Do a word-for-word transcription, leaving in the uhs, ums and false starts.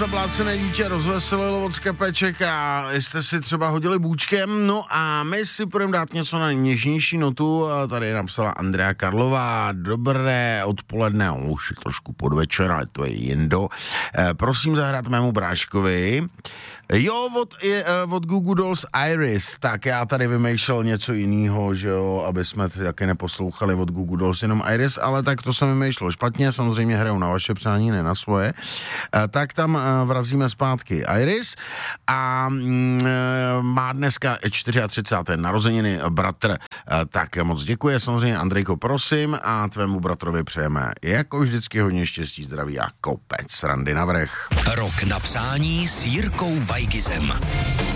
zablácené dítě rozveselilo od skapeček a jste si třeba hodili bůčkem, no a my si budeme dát něco na něžnější notu, a tady napsala Andrea Karlová, dobré odpoledne, už je trošku podvečer, ale to je jendo, e, prosím zahrát mému bráškovi. Jo, od, je, od Google Dolls Iris, tak já tady vymýšlel něco jiného, že jo, aby jsme taky neposlouchali od Google Dolls jenom Iris, ale tak to jsem vymýšlel špatně, samozřejmě hrajou na vaše přání, ne na svoje, e, tak tam e, vrazíme zpátky Iris a mm, má dneska třicáté čtvrté narozeniny bratr, e, tak moc děkuji, samozřejmě Andrejko, prosím, a tvému bratrovi přejeme jako vždycky hodně štěstí, zdraví a kopec randy navrch. Rok na přání s Jirkou Vajgizem.